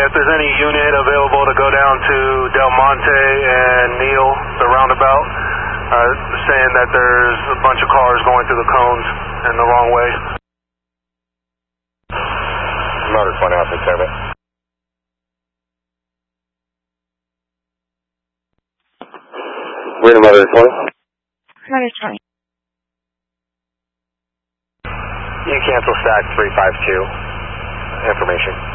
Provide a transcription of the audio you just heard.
if there's any unit available to go down to Del Monte and Neal, the roundabout, saying that there's a bunch of cars going through the cones in the wrong way. Motor 20 Alpha Service. We're in Motor 20. Motor 20. You cancel stack 352. Information.